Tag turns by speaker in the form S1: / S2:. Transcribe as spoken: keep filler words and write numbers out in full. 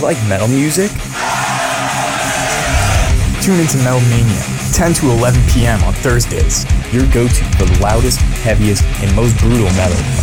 S1: like metal music? Tune into Metal Mania, ten to eleven p.m. on Thursdays, your go-to for the loudest, heaviest, and most brutal metal.